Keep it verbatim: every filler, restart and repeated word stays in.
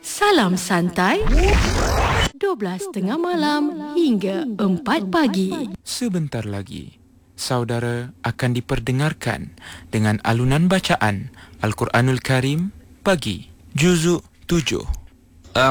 Salam santai. dua belas tiga puluh malam hingga empat pagi. Sebentar lagi, saudara akan diperdengarkan dengan alunan bacaan Al-Quranul Karim pagi, Juzuk tujuh.